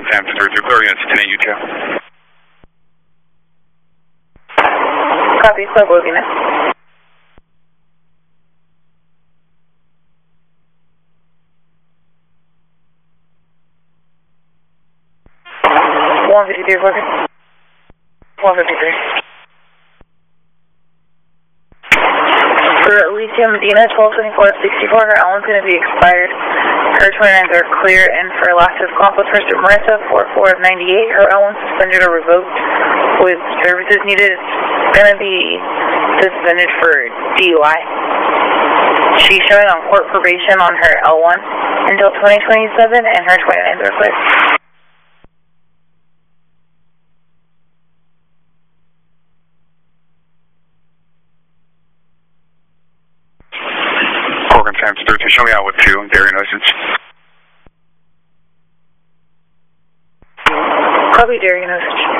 Sam 32, clear units 10 UTO. Copy, clear both units. One 53, 153. For Alicia Medina, 1224-64, her Ellen's going to be expired. Her 29s are clear, and for last accomplice, Mr. Marissa, 4498, her Ellen suspended or revoked with services needed. It's going to be suspended for DUI. She's showing on court probation on her L1 until 2027, and her 29s are clear. Program Sam 32, show me out with 2, Darien Osage. Copy, Darien Osage.